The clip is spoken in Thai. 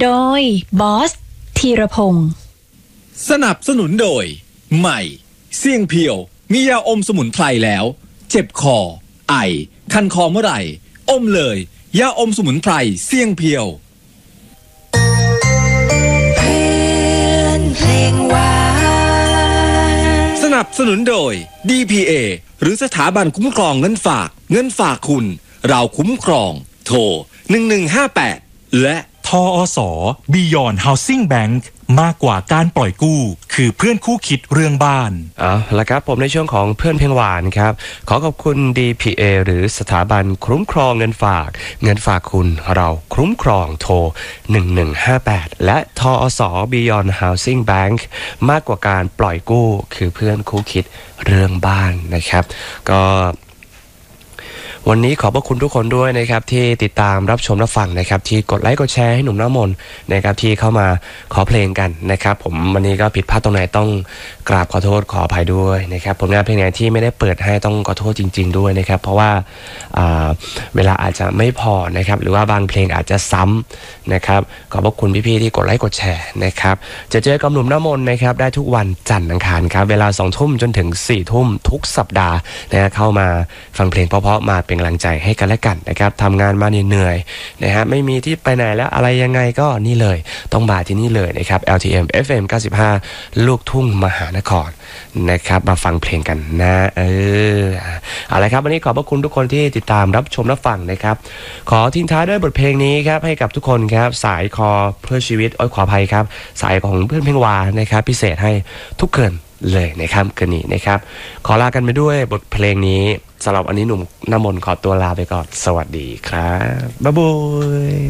โดยบอสธีรพงศ์สนับสนุนโดยใหม่เสี่ยงเพียวมียาอมสมุนไพรแล้วเจ็บคอไอคันคอเมื่อไหร่อมเลยยาอมสมุนไพรเสี่ยงเพียวเพลงหวานสนับสนุนโดย DPA หรือสถาบันคุ้มครองเงินฝากคุณเราคุ้มครองโทร1158และทอส. Beyond Housing Bank มากกว่าการปล่อยกู้คือเพื่อนคู่คิดเรื่องบ้านแล้วครับผมในช่วงของเพื่อนเพลงหวานครับขอขอบคุณ DPA หรือสถาบันคุ้มครองเงินฝากคุณเราคุ้มครองโทร1158และทอส. Beyond Housing Bank มากกว่าการปล่อยกู้คือเพื่อนคู่คิดเรื่องบ้านนะครับก็วันนี้ขอบพระคุณทุกคนด้วยนะครับที่ติดตามรับชมรับฟังนะครับที่กดไลค์กดแชร์ให้หนุ่มน้ำมนต์นะครับที่เข้ามาขอเพลงกันนะครับผมวันนี้ก็ผิดพลาดตรงไหนต้องกราบขอโทษขออภัยด้วยนะครับผลงานเพลงไหนที่ไม่ได้เปิดให้ต้องขอโทษจริงๆด้วยนะครับเพราะว่าเวลาอาจจะไม่พอนะครับหรือว่าบางเพลงอาจจะซ้ำนะครับขอบพระคุณพี่ๆที่กดไลค์กดแชร์นะครับจะเจอกับหนุ่มน้ำมนต์นะครับได้ทุกวันจันทร์อังคารครับเวลา 20:00 นจนถึง 4:00 นทุกสัปดาห์นะเข้ามาฟังเพลงเพราะๆมาเป็นกำลังใจให้กันและกันนะครับทำงานมาเหนื่อยนะฮะไม่มีที่ไปไหนแล้วอะไรยังไงก็นี่เลยต้องมาที่นี่เลยนะครับ LTM FM 95 ลูกทุ่งมหานครนะครับมาฟังเพลงกันนะเอาละครับวันนี้ขอบพระคุณทุกคนที่ติดตามรับชมรับฟังนะครับขอทิ้งท้ายด้วยบทเพลงนี้ครับให้กับทุกคนครับสายคอเพื่อชีวิตขออภัยครับสายของเพื่อนเพลงวานะครับพิเศษให้ทุกเกินเลยนะครับคืนนี้นะครับขอลากันไปด้วยบทเพลงนี้สำหรับวันนี้หนุ่มน้ำมนต์ขอตัวลาไปก่อนสวัสดีครับบ๊ายบาย